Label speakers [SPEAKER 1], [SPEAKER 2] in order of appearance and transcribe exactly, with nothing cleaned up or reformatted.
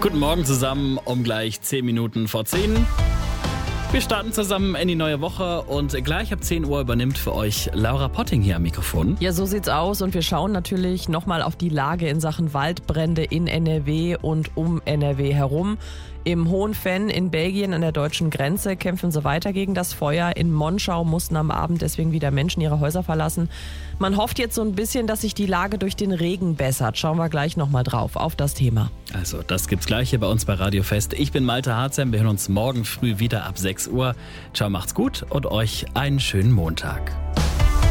[SPEAKER 1] Guten Morgen zusammen, um gleich zehn Minuten vor zehn. Wir starten zusammen in die neue Woche und gleich ab zehn Uhr übernimmt für euch Laura Potting hier am Mikrofon.
[SPEAKER 2] Ja, so sieht's aus und wir schauen natürlich nochmal auf die Lage in Sachen Waldbrände in N R W und um N R W herum. Im Hohen Venn in Belgien an der deutschen Grenze kämpfen sie weiter gegen das Feuer. In Monschau mussten am Abend deswegen wieder Menschen ihre Häuser verlassen. Man hofft jetzt so ein bisschen, dass sich die Lage durch den Regen bessert. Schauen wir gleich nochmal drauf auf das Thema.
[SPEAKER 1] Also, das gibt's gleich hier bei uns bei Radio Fest. Ich bin Malte Harzem, wir hören uns morgen früh wieder ab sechs Uhr. Ciao, macht's gut und euch einen schönen Montag.